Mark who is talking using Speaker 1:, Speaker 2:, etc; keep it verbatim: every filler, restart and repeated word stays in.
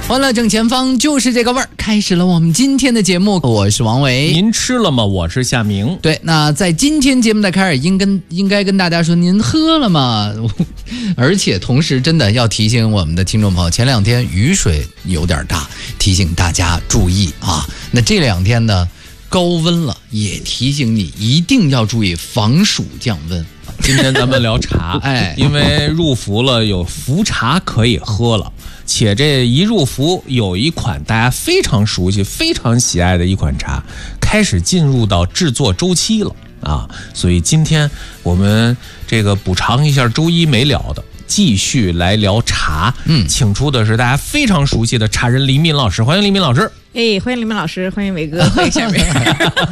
Speaker 1: 欢乐正前方就是这个味儿，开始了我们今天的节目，我是王维。
Speaker 2: 您吃了吗？我是夏明。
Speaker 1: 对，那在今天节目的开始，应跟应该跟大家说，您喝了吗？而且同时真的要提醒我们的听众朋友，前两天雨水有点大，提醒大家注意啊。那这两天呢，高温了，也提醒你一定要注意防暑降温。
Speaker 2: 今天咱们聊茶，
Speaker 1: 哎，
Speaker 2: 因为入伏了，有伏茶可以喝了。且这一入伏，有一款大家非常熟悉、非常喜爱的一款茶，开始进入到制作周期了啊！所以今天我们这个补偿一下周一没聊的，继续来聊茶。嗯，请出的是大家非常熟悉的茶人李敏老师，欢迎李敏老师。
Speaker 3: 哎，欢迎李敏老师，欢迎伟哥，欢迎夏明。